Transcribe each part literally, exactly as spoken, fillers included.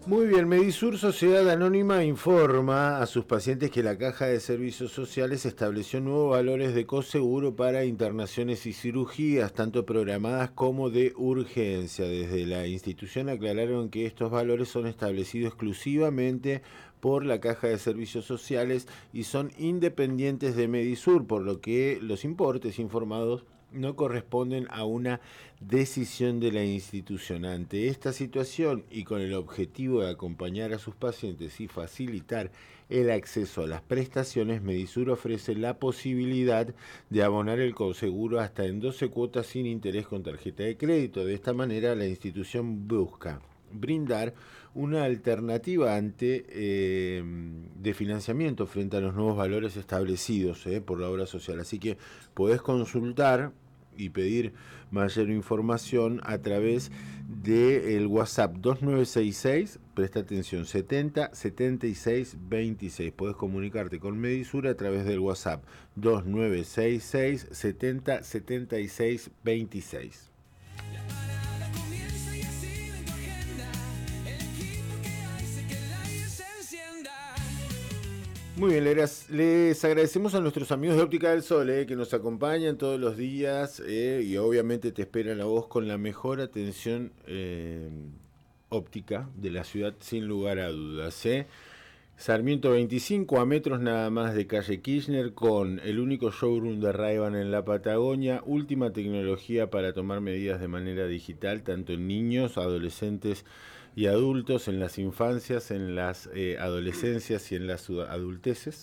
Muy bien, Medisur Sociedad Anónima informa a sus pacientes que la Caja de Servicios Sociales estableció nuevos valores de coseguro para internaciones y cirugías, tanto programadas como de urgencia. Desde la institución aclararon que estos valores son establecidos exclusivamente por la Caja de Servicios Sociales y son independientes de Medisur, por lo que los importes informados no corresponden a una decisión de la institución. Ante esta situación y con el objetivo de acompañar a sus pacientes y facilitar el acceso a las prestaciones, Medisur ofrece la posibilidad de abonar el conseguro hasta en doce cuotas sin interés con tarjeta de crédito. De esta manera, la institución busca brindar una alternativa ante eh, de financiamiento frente a los nuevos valores establecidos eh, por la obra social. Así que podés consultar y pedir mayor información a través del WhatsApp dos nueve seis seis, presta atención, setenta setenta y seis veintiséis. Podés comunicarte con Medisur a través del WhatsApp dos nueve seis seis, setenta setenta y seis veintiséis. Muy bien, les, les agradecemos a nuestros amigos de Óptica del Sol, eh, que nos acompañan todos los días eh, y obviamente te esperan a vos con la mejor atención eh, óptica de la ciudad, sin lugar a dudas. Eh. Sarmiento veinticinco, a metros nada más de calle Kirchner, con el único showroom de Ray-Ban en la Patagonia, última tecnología para tomar medidas de manera digital, tanto en niños, adolescentes y adultos, en las infancias, en las eh, adolescencias y en las adulteces.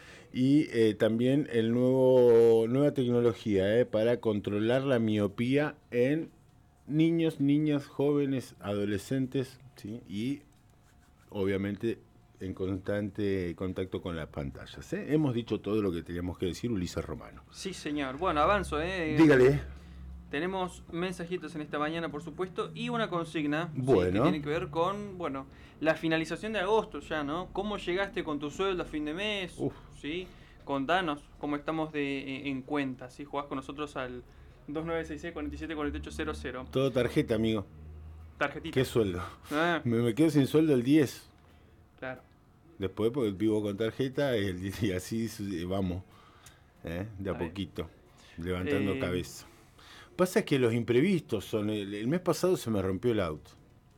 Y eh, también el nuevo nueva tecnología eh, para controlar la miopía en niños, niñas, jóvenes, adolescentes, ¿sí? Y obviamente en constante contacto con las pantallas. ¿eh? Hemos dicho todo lo que teníamos que decir, Ulises Romano. Sí, señor. Bueno, avanzo. ¿eh? Dígale. Tenemos mensajitos en esta mañana, por supuesto, y una consigna bueno. ¿sí? que tiene que ver con, bueno, la finalización de agosto ya, ¿no? ¿Cómo llegaste con tu sueldo a fin de mes? Uf. ¿Sí? Contanos cómo estamos de, en cuenta, ¿sí? Jugás con nosotros al dos nueve seis seis, cuatro siete cuatro ocho cero cero. Todo tarjeta, amigo. Tarjetita. ¿Qué sueldo? Ah. Me, me quedo sin sueldo el diez. Claro. Después, porque vivo con tarjeta, el, y así vamos, ¿eh? de a Está poquito, bien. Levantando eh... cabeza. Pasa que los imprevistos son... El, el mes pasado se me rompió el auto.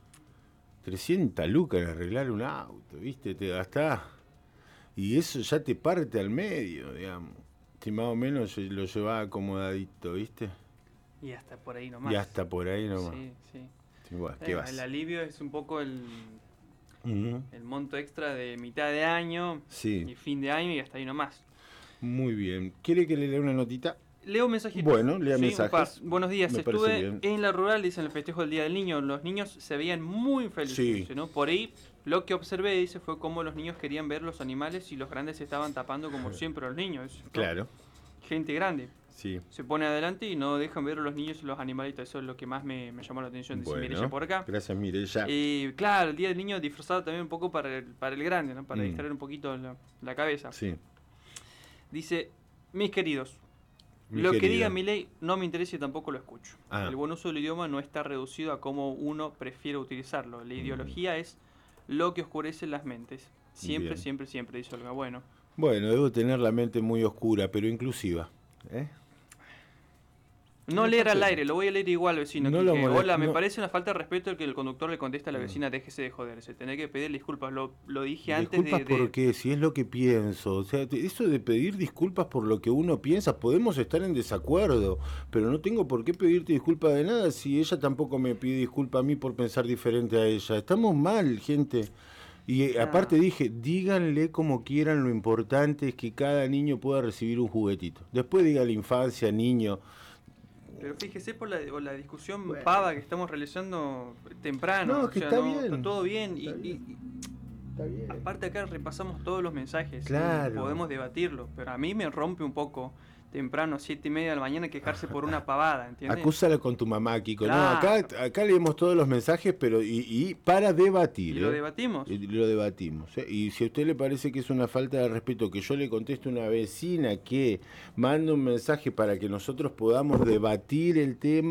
trescientas lucas en arreglar un auto, ¿viste? Te gastás. Y eso ya te parte al medio, digamos. Si más o menos lo llevaba acomodadito, ¿viste? Y hasta por ahí nomás. Y hasta por ahí nomás. Sí, sí. sí bueno, ¿qué eh, vas? El alivio es un poco el... Uh-huh. El monto extra de mitad de año sí. y fin de año y hasta ahí nomás. Muy bien. ¿Quiere que le lea una notita? Leo mensajitos. Bueno, lea sí, mensajes. Buenos días. Me Estuve en la rural, dicen el festejo del Día del Niño. Los niños se veían muy felices. Sí. ¿no? Por ahí lo que observé, dice, fue cómo los niños querían ver los animales y los grandes se estaban tapando como siempre los niños. ¿no? Claro. Gente grande. Sí. Se pone adelante y no dejan ver a los niños y los animalitos. Eso es lo que más me, me llamó la atención. Dice bueno, Mireya por acá. Gracias, Mireya. Y claro, el Día del Niño disfrazado también un poco para el, para el grande, ¿no? Para mm. distraer un poquito la, la cabeza. Sí. Dice, mis queridos, Mi lo querida. que diga Milei no me interesa y tampoco lo escucho. Ah. El buen uso del idioma no está reducido a cómo uno prefiere utilizarlo. La ideología mm. es lo que oscurece las mentes. Siempre, Bien. siempre, siempre, dice Olga. Bueno. Bueno, debo tener la mente muy oscura, pero inclusiva. ¿Eh? No leer al aire, lo voy a leer igual, vecino. No lo molest... Hola, me no. parece una falta de respeto el que el conductor le conteste a la vecina, déjese de joderse. Tener que pedirle disculpas, lo, lo dije antes de... ¿Disculpas por qué? Si es lo que pienso. O sea, eso de pedir disculpas por lo que uno piensa, podemos estar en desacuerdo, pero no tengo por qué pedirte disculpas de nada si ella tampoco me pide disculpas a mí por pensar diferente a ella. Estamos mal, gente. Y ah. aparte dije, díganle como quieran, lo importante es que cada niño pueda recibir un juguetito. Después diga la infancia, niño... Pero fíjese por la, por la discusión bueno. pava que estamos realizando temprano. No, es que o sea, está no, bien. Está todo bien. Está Y, bien. y, está bien. Aparte acá repasamos todos los mensajes. Claro. ¿sí? Podemos debatirlo. Pero a mí me rompe un poco temprano, siete y media de la mañana, quejarse por una pavada, ¿entiendes? Acúsala con tu mamá, Kiko. Claro. No, acá, acá leemos todos los mensajes, pero y, y para debatir. ¿Y ¿eh? lo debatimos? Y lo debatimos. ¿eh? Y si a usted le parece que es una falta de respeto que yo le conteste a una vecina que manda un mensaje para que nosotros podamos debatir el tema,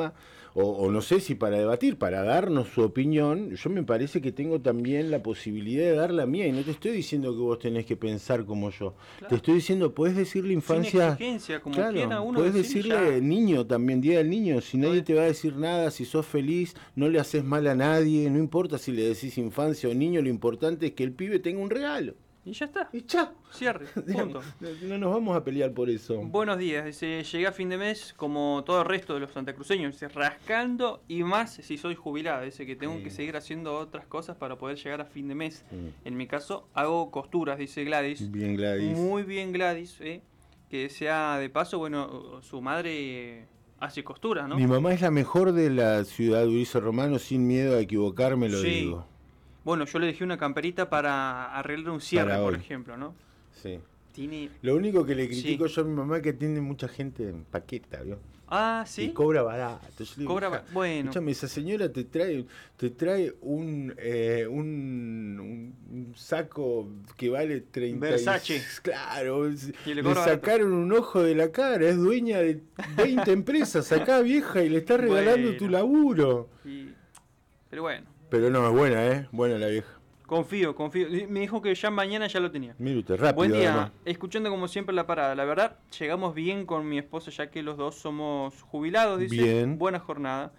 o, o no sé si para debatir, para darnos su opinión. Yo me parece que tengo también la posibilidad de dar la mía, y no te estoy diciendo que vos tenés que pensar como yo. Claro. Te estoy diciendo, podés decirle infancia... Sin exigencia, como claro, quiera uno podés decir, decirle ya. niño también, día del niño, si nadie te va a decir nada, si sos feliz, no le haces mal a nadie, no importa si le decís infancia o niño, lo importante es que el pibe tenga un regalo. Y ya está. Y chao. Cierre, punto. No nos vamos a pelear por eso. Buenos días, dice, llegué a fin de mes como todo el resto de los santacruceños, dice, rascando, y más si soy jubilado, dice que tengo Sí. que seguir haciendo otras cosas para poder llegar a fin de mes. Sí. En mi caso, hago costuras, dice Gladys. Bien, Gladys. Muy bien, Gladys, eh, que sea de paso, bueno, su madre hace costuras, ¿no? Mi mamá es la mejor de la ciudad de Ulises Romano, sin miedo a equivocarme, lo Sí. digo. Bueno, yo le dejé una camperita para arreglar un cierre, Para por hoy. ejemplo, ¿no? Sí. Tiene... Lo único que le critico Sí. yo a mi mamá es que tiene mucha gente en paqueta, ¿vio? Ah, ¿sí? Y cobra barato. Yo le digo, Cobra "Hija, ba- bueno. escúchame, esa señora te trae, te trae un, eh, un, un- un saco que vale treinta y- Versace. Claro, Y le le, cobra barato. sacaron un ojo de la cara, es dueña de veinte empresas acá, vieja, y le está regalando Bueno. tu laburo. Y... Pero bueno, Pero no, es buena, ¿eh? Buena la vieja. confío, confío. Me dijo que ya mañana ya lo tenía. Mire usted, rápido. Buen día, además. escuchando como siempre la parada. La verdad, llegamos bien con mi esposa ya que los dos somos jubilados, dice. Bien. Buena jornada.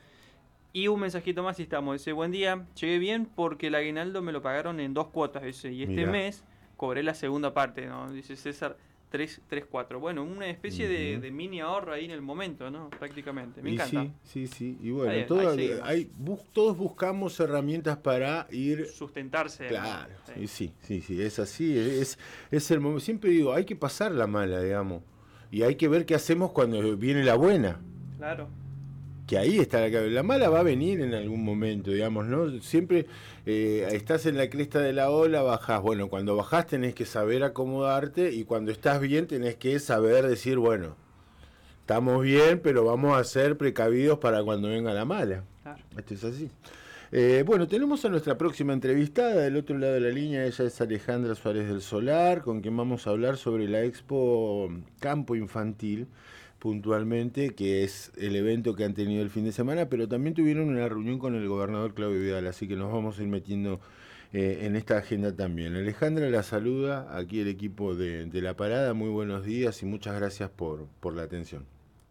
Y un mensajito más y estamos. Dice, buen día, llegué bien porque el aguinaldo me lo pagaron en dos cuotas, dice. Y este Mirá. mes cobré la segunda parte, ¿no? Dice César, tres, tres, cuatro. Bueno, una especie de, Ujú. de mini ahorro ahí en el momento, ¿no? Prácticamente. Me Y encanta. sí, sí, sí. Y bueno, Está bien, todo- ahí seguimos. hay, bus- todos buscamos herramientas para ir. Sustentarse. ¿no? Claro, Sí. y sí, sí, sí, es así. Es, es el momento. Siempre digo, hay que pasar la mala, digamos. Y hay que ver qué hacemos cuando viene la buena. Claro. Que ahí está la clave. La mala va a venir en algún momento, digamos, ¿no? Siempre eh, estás en la cresta de la ola, bajás. Bueno, cuando bajás tenés que saber acomodarte, y cuando estás bien tenés que saber decir, bueno, estamos bien, pero vamos a ser precavidos para cuando venga la mala. Claro. Esto es así. Eh, bueno, tenemos a nuestra próxima entrevistada del otro lado de la línea. Ella es Alejandra Suárez del Solar, con quien vamos a hablar sobre la Expo Campo Infantil, puntualmente, que es el evento que han tenido el fin de semana, pero también tuvieron una reunión con el gobernador Claudio Vidal, así que nos vamos a ir metiendo eh, en esta agenda también. Alejandra la saluda, aquí el equipo de, de La Parada. Muy buenos días y muchas gracias por, por la atención.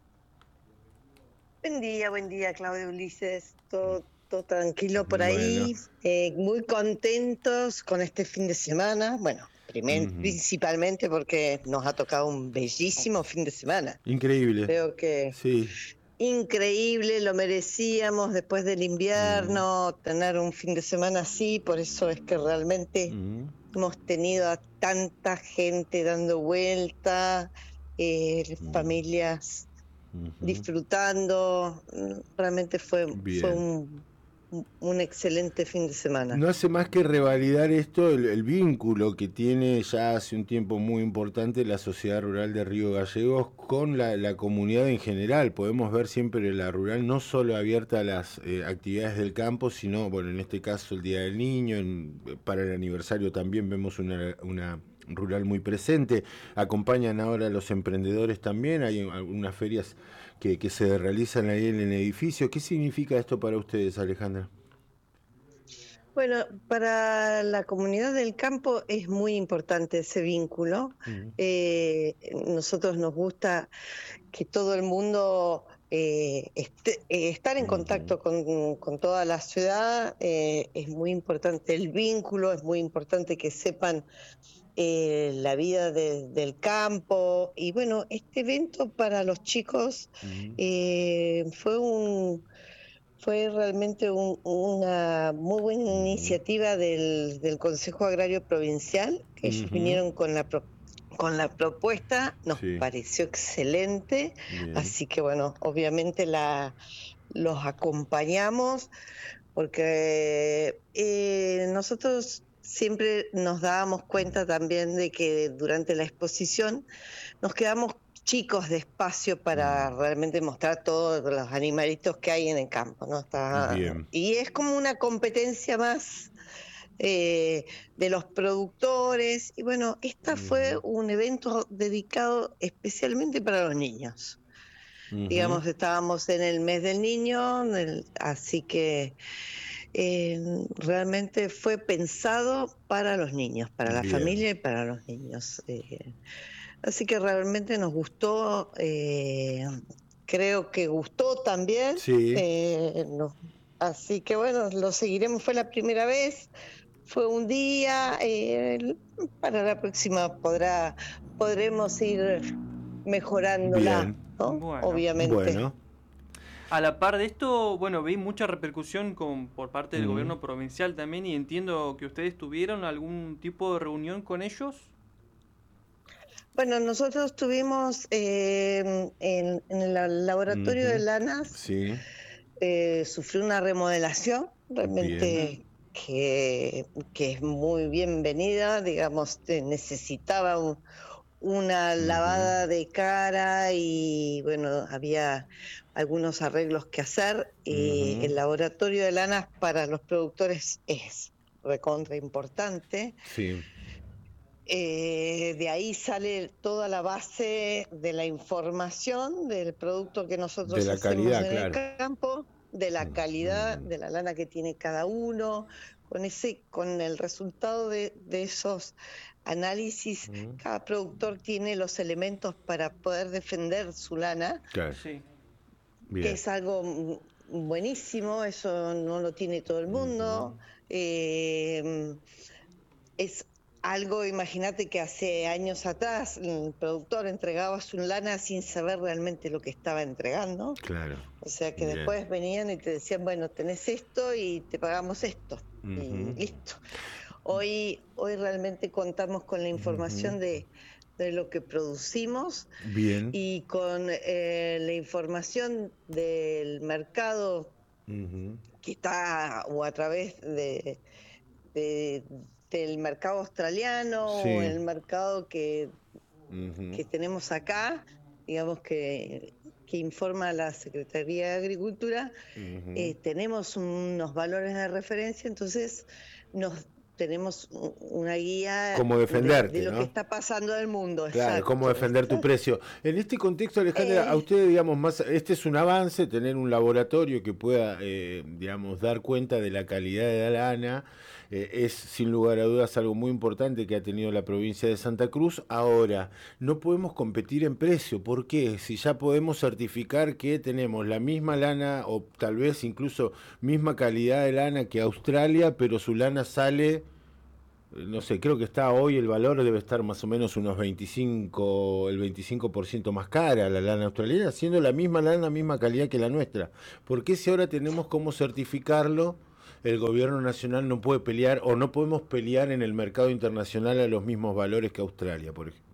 Buen día, buen día, Claudio, Ulises. Todo, todo tranquilo por Bueno. ahí. Eh, muy contentos con este fin de semana. Bueno, primer- Ujú. principalmente porque nos ha tocado un bellísimo fin de semana. Increíble. Creo que Sí. increíble, lo merecíamos después del invierno, tener un fin de semana así. Por eso es que realmente Ujú. hemos tenido a tanta gente dando vuelta, eh, Mm. familias Ujú. disfrutando. Realmente fue, Bien. fue un, un excelente fin de semana. No hace más que revalidar esto, el, el vínculo que tiene ya hace un tiempo muy importante la sociedad rural de Río Gallegos con la, la comunidad en general. Podemos ver siempre la rural no solo abierta a las eh, actividades del campo, sino, bueno, en este caso el Día del Niño, en- para el aniversario también vemos una, una rural muy presente. Acompañan ahora los emprendedores también, hay algunas ferias que, que se realizan ahí en el edificio. ¿Qué significa esto para ustedes, Alejandra? Bueno, para la comunidad del campo es muy importante ese vínculo. Ujú. Eh, nosotros nos gusta que todo el mundo eh, esté- eh, estar en Ujú. contacto con, con toda la ciudad. Eh, es muy importante el vínculo, es muy importante que sepan eh, la vida de- del campo. Y bueno, este evento para los chicos Ujú. eh, fue un fue realmente un- una muy buena Ujú. iniciativa del, del Consejo Agrario Provincial, que ellos Ujú. vinieron con la pro- con la propuesta, nos Sí. pareció excelente, Bien. así que bueno, obviamente la los acompañamos porque eh, nosotros siempre nos dábamos cuenta también de que durante la exposición nos quedamos chicos de espacio para Mm. realmente mostrar todos los animalitos que hay en el campo, ¿no? Está, Bien. y es como una competencia más eh, de los productores. Y bueno, este fue Ujú. un evento dedicado especialmente para los niños. Uh-huh. Digamos, estábamos en el mes del niño, el, así que eh, realmente fue pensado para los niños, para la Bien. familia y para los niños. Eh, así que realmente nos gustó, eh, creo que gustó también. Sí. Eh, no, así que bueno, lo seguiremos, fue la primera vez. Fue un día, eh, para la próxima podrá podremos ir mejorándola, ¿no? Bueno. Obviamente. Bueno. A la par de esto, bueno, vi mucha repercusión con, por parte del Mm. gobierno provincial también, y entiendo que ustedes tuvieron algún tipo de reunión con ellos. Bueno, nosotros tuvimos eh, en, en el laboratorio uh-huh. de Lanas, sí. eh, sufrió una remodelación realmente que, que es muy bienvenida, digamos, necesitaba un, una uh-huh. lavada de cara y bueno, había algunos arreglos que hacer y uh-huh. el laboratorio de Lanas para los productores es recontra importante. Sí. Eh, de ahí sale toda la base de la información del producto que nosotros de la hacemos calidad, en claro. el campo, de la calidad, de la lana que tiene cada uno, con ese, con el resultado de, de esos análisis, uh-huh. cada productor tiene los elementos para poder defender su lana, claro. sí. que es algo buenísimo, eso no lo tiene todo el mundo. Uh-huh. eh, es algo, imagínate que hace años atrás el productor entregaba su lana sin saber realmente lo que estaba entregando. Claro. O sea que Bien. después venían y te decían, bueno, tenés esto y te pagamos esto. Uh-huh. Y listo. Hoy, hoy realmente contamos con la información uh-huh. de, de lo que producimos. Bien. Y con eh, la información del mercado uh-huh. que está, o a través de... de del mercado australiano sí. o el mercado que, uh-huh. que tenemos acá, digamos que, que informa la Secretaría de Agricultura, uh-huh. eh, tenemos unos valores de referencia, entonces nos tenemos una guía cómo defenderte, de, de lo ¿no? que está pasando en el mundo. Claro, exacto, cómo defender exacto. tu precio. En este contexto, Alejandra, eh, a ustedes, digamos, más, este es un avance, tener un laboratorio que pueda, eh, digamos, dar cuenta de la calidad de la lana, eh, es sin lugar a dudas algo muy importante que ha tenido la provincia de Santa Cruz. Ahora, no podemos competir en precio. ¿Por qué? Si ya podemos certificar que tenemos la misma lana o tal vez incluso misma calidad de lana que Australia, pero su lana sale... No sé, creo que está hoy el valor debe estar más o menos unos veinticinco, el veinticinco por ciento más cara la lana australiana, siendo la misma lana, misma calidad que la nuestra. ¿Por qué si ahora tenemos cómo certificarlo, el gobierno nacional no puede pelear o no podemos pelear en el mercado internacional a los mismos valores que Australia, por ejemplo?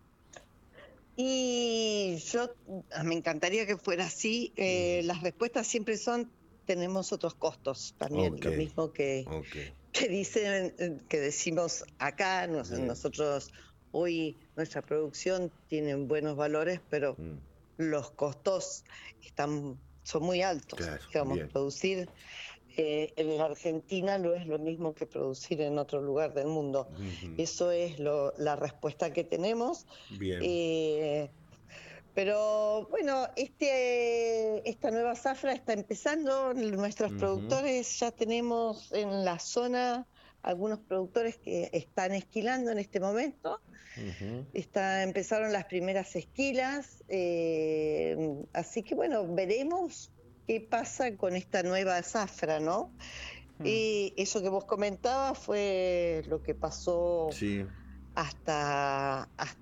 Y yo, me encantaría que fuera así. Eh, mm. Las respuestas siempre son, tenemos otros costos también, okay. Lo mismo que... Okay. que dicen, que decimos acá, nos, nosotros hoy nuestra producción tiene buenos valores, pero mm. los costos están son muy altos. Claro, digamos, bien. Producir eh, en la Argentina no es lo mismo que producir en otro lugar del mundo. Uh-huh. Eso es lo, la respuesta que tenemos. Bien. Eh, Pero bueno, este, esta nueva zafra está empezando, nuestros uh-huh. productores ya tenemos en la zona algunos productores que están esquilando en este momento, uh-huh. está, empezaron las primeras esquilas, eh, así que bueno, veremos qué pasa con esta nueva zafra, ¿no? Uh-huh. Y eso que vos comentabas fue lo que pasó sí. hasta... hasta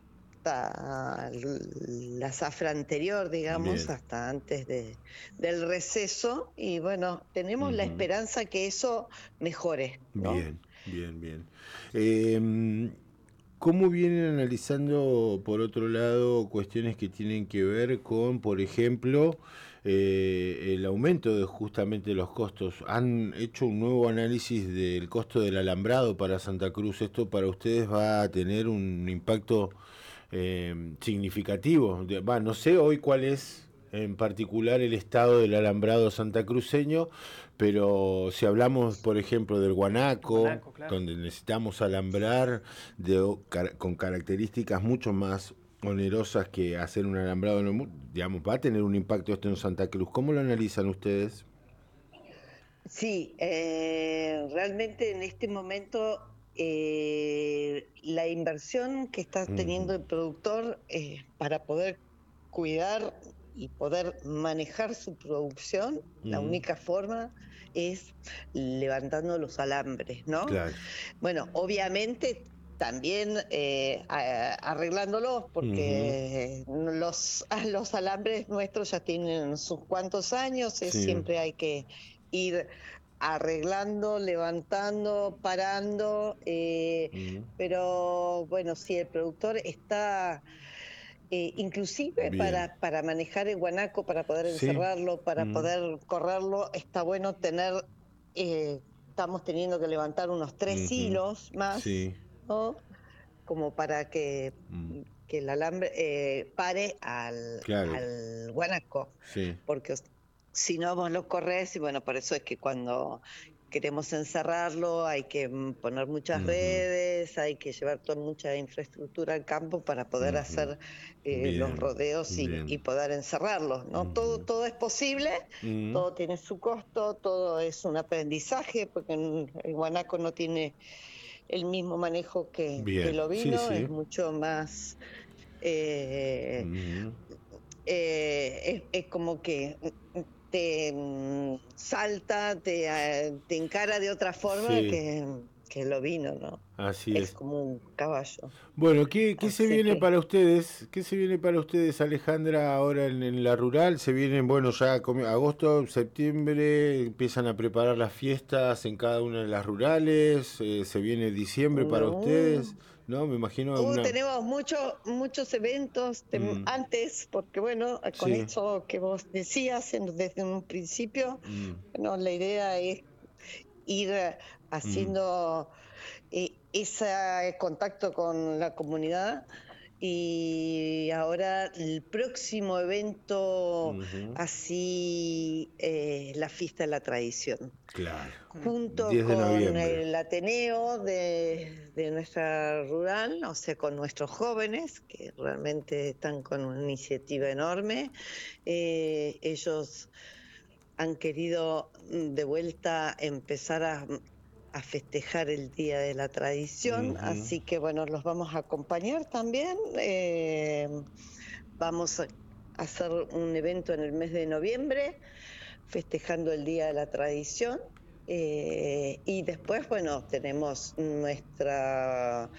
la zafra anterior, digamos, Bien. hasta antes de, del receso, y bueno, tenemos uh-huh. la esperanza que eso mejore, ¿no? Bien, bien, bien. Eh, ¿Cómo vienen analizando, por otro lado, cuestiones que tienen que ver con, por ejemplo, eh, el aumento de justamente los costos? ¿Han hecho un nuevo análisis del costo del alambrado para Santa Cruz? ¿Esto para ustedes va a tener un impacto Eh, significativo? Va, no sé hoy cuál es en particular el estado del alambrado santacruceño, pero si hablamos, por ejemplo, del guanaco, guanaco claro. donde necesitamos alambrar de, con características mucho más onerosas que hacer un alambrado, digamos, va a tener un impacto esto en Santa Cruz. ¿Cómo lo analizan ustedes? Sí, eh, realmente en este momento eh, la inversión que está teniendo el productor eh, para poder cuidar y poder manejar su producción, uh-huh. La única forma es levantando los alambres, ¿no? Claro. Bueno, obviamente también eh, a, arreglándolos, porque uh-huh. los, los alambres nuestros ya tienen sus cuantos años, es, sí. Siempre hay que ir arreglando, levantando, parando, eh, uh-huh. Pero bueno, si el productor está... Eh, inclusive para, para manejar el guanaco, para poder encerrarlo, sí. Para uh-huh. Poder correrlo, está bueno tener, eh, estamos teniendo que levantar unos tres uh-huh. Hilos más, sí. ¿No? Como para que, uh-huh. Que el alambre eh, pare al, claro. Al guanaco, sí. Porque si no vos lo corres, y bueno, por eso es que cuando queremos encerrarlo hay que poner muchas uh-huh. Redes, hay que llevar toda mucha infraestructura al campo para poder uh-huh. Hacer eh, los rodeos y, y poder encerrarlos, ¿no? Uh-huh. Todo, todo es posible, uh-huh. Todo tiene su costo, todo es un aprendizaje, porque el guanaco no tiene el mismo manejo que, que el ovino, sí, sí. Es mucho más... Eh, uh-huh. eh, es, es como que... te salta, te, te encara de otra forma, sí. que, que el ovino, ¿no? Así es. Es como un caballo. Bueno, ¿qué, qué se viene que... para ustedes? ¿Qué se viene para ustedes, Alejandra, ahora en, en la rural? Se vienen, bueno, ya agosto, septiembre, empiezan a preparar las fiestas en cada una de las rurales, eh, se viene diciembre no. Para ustedes. No, me imagino. Uh, una... Tenemos muchos muchos eventos de, mm. antes, porque bueno, con sí. Esto que vos decías en, desde un principio, mm. bueno, la idea es ir haciendo mm. eh, ese contacto con la comunidad. Y ahora el próximo evento, uh-huh. Así, eh, la fiesta de la tradición. Claro. Junto con el Ateneo de, de nuestra rural, o sea, con nuestros jóvenes, que realmente están con una iniciativa enorme. Eh, ellos han querido de vuelta empezar a... a festejar el Día de la Tradición, uh-huh. Así que bueno, los vamos a acompañar también. Eh, vamos a hacer un evento en el mes de noviembre, festejando el Día de la Tradición, eh, y después, bueno, tenemos nuestra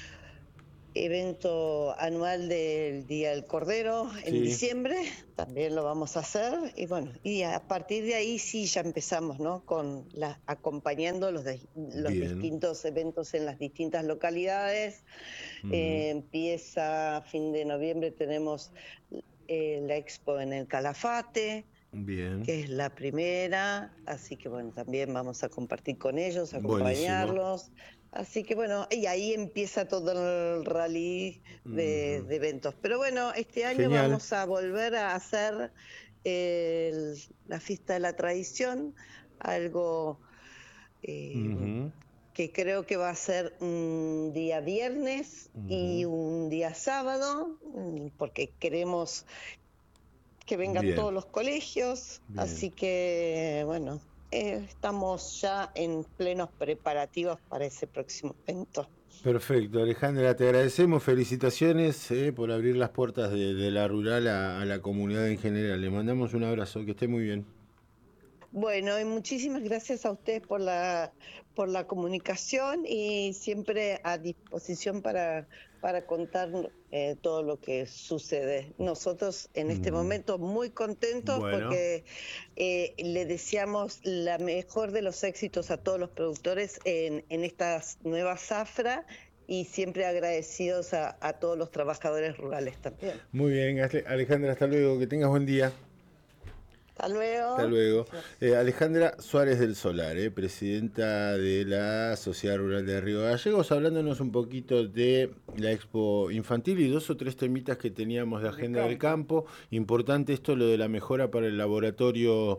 evento anual del Día del Cordero en sí. Diciembre, también lo vamos a hacer, y bueno, y a partir de ahí sí ya empezamos, ¿no? Con la, acompañando los, de, los distintos eventos en las distintas localidades. Uh-huh. Eh, empieza a fin de noviembre, tenemos eh, la expo en el Calafate. Bien. Que es la primera, así que bueno, también vamos a compartir con ellos, acompañarlos. Buenísimo. Así que bueno, y ahí empieza todo el rally de, uh-huh. de eventos. Pero bueno, este año Genial. Vamos a volver a hacer el, la fiesta de la tradición, algo eh, uh-huh. que creo que va a ser un día viernes uh-huh. y un día sábado, porque queremos que vengan Bien. Todos los colegios, Bien. Así que bueno, eh, estamos ya en plenos preparativos para ese próximo evento. Perfecto, Alejandra, te agradecemos, felicitaciones eh, por abrir las puertas de, de la rural a, a la comunidad en general. Le mandamos un abrazo, que esté muy bien. Bueno, y muchísimas gracias a ustedes por la por la comunicación y siempre a disposición para, para contar eh, todo lo que sucede. Nosotros en este mm. momento muy contentos bueno. Porque eh, le deseamos la mejor de los éxitos a todos los productores en, en esta nueva zafra y siempre agradecidos a, a todos los trabajadores rurales también. Muy bien, Alejandra, hasta luego, que tengas buen día. Hasta luego. Hasta luego. Eh, Alejandra Suárez del Solar, eh, presidenta de la Sociedad Rural de Río Gallegos, hablándonos un poquito de la Expo Infantil y dos o tres temitas que teníamos de agenda de del campo. Importante esto, lo de la mejora para el laboratorio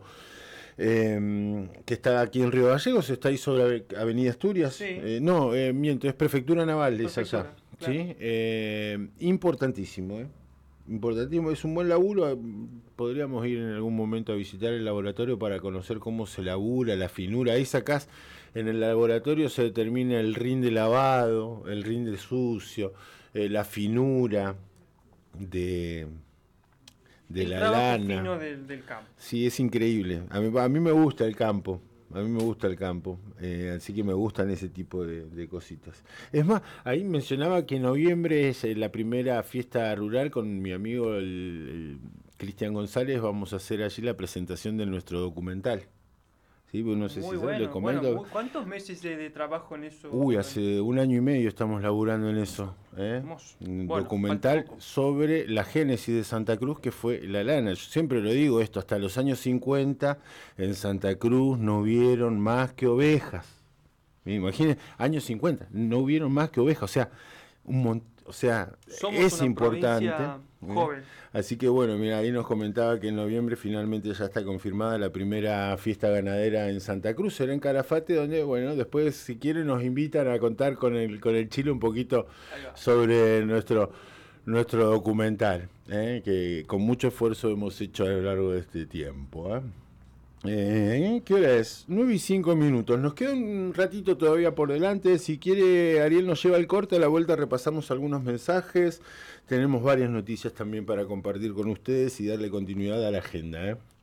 eh, que está aquí en Río Gallegos, está ahí sobre Avenida Asturias. Sí. Eh, no, eh, miento, es Prefectura Naval, es allá. Claro. ¿sí? Eh, importantísimo, ¿eh? Importantísimo, es un buen laburo. Podríamos ir en algún momento a visitar el laboratorio para conocer cómo se labura, la finura. Ahí sacás, en el laboratorio se determina el rinde lavado, el rinde sucio, eh, la finura de, de el la trabajo lana. fino del, del campo. Sí, es increíble. A mí, a mí me gusta el campo. A mí me gusta el campo, eh, así que me gustan ese tipo de, de cositas. Es más, ahí mencionaba que en noviembre es eh, la primera fiesta rural con mi amigo el, el Cristian González. Vamos a hacer allí la presentación de nuestro documental. ¿Sí? Pues no sé Muy si bueno. le comento. Bueno, muy- ¿cuántos meses de, de trabajo en eso? Uy, hace un año y medio estamos laburando en eso. ¿eh? Hermoso. Un Bueno, documental falta poco. sobre la génesis de Santa Cruz, que fue la lana. Yo siempre lo digo esto, hasta los años cincuenta en Santa Cruz no hubieron más que ovejas. Imaginen, años cincuenta, no hubieron más que ovejas. O sea, un montón. O sea, Somos es una importante. provincia ¿eh? joven. Así que bueno, mira, ahí nos comentaba que en noviembre finalmente ya está confirmada la primera fiesta ganadera en Santa Cruz, será en Calafate, donde, bueno, después si quieren nos invitan a contar con el con el Chile un poquito sobre nuestro nuestro documental, ¿eh? Que con mucho esfuerzo hemos hecho a lo largo de este tiempo. ¿eh? Eh, ¿Qué hora es? nueve y cinco minutos. Nos queda un ratito todavía por delante. Si quiere, Ariel nos lleva el corte. A la vuelta repasamos algunos mensajes. Tenemos varias noticias también para compartir con ustedes y darle continuidad a la agenda, ¿eh?